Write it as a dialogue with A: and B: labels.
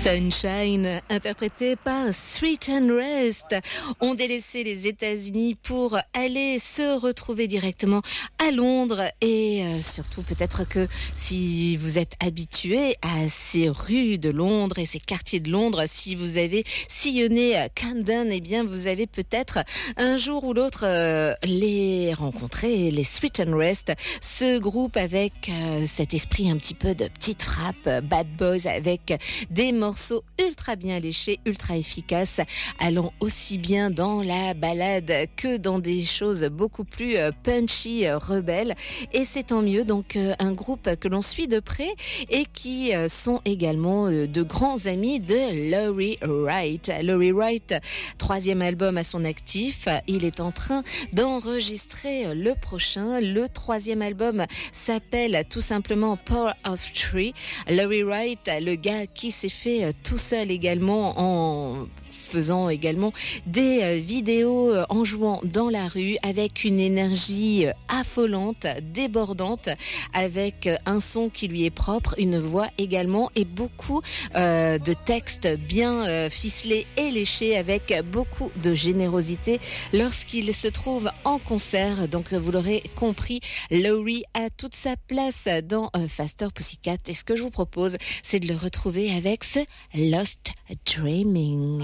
A: Sunshine, interprété par Street and Rest, ont délaissé les États-Unis pour aller se retrouver directement à Londres. Et surtout, peut-être que si vous êtes habitué à ces rues de Londres et ces quartiers de Londres, si vous avez sillonné Camden, eh bien, vous avez peut-être un jour ou l'autre les rencontrés, les Street and Rest, ce groupe avec cet esprit un petit peu de petite frappe, bad boys, avec des morceaux ultra bien léchés, ultra efficaces, allant aussi bien dans la balade que dans des choses beaucoup plus punchy, rebelles. Et c'est tant mieux, donc un groupe que l'on suit de près et qui sont également de grands amis de Laurie Wright. Laurie Wright, 3e album à son actif, il est en train d'enregistrer le prochain. Le 3e album s'appelle tout simplement Power of Three. Laurie Wright, le gars qui s'est fait tout seul également en faisant également des vidéos en jouant dans la rue avec une énergie affolante, débordante, avec un son qui lui est propre, une voix également et beaucoup de textes bien ficelés et léchés avec beaucoup de générosité lorsqu'il se trouve en concert. Donc vous l'aurez compris, Laurie a toute sa place dans Faster Pussycat et ce que je vous propose, c'est de le retrouver avec ce Lost Dreaming.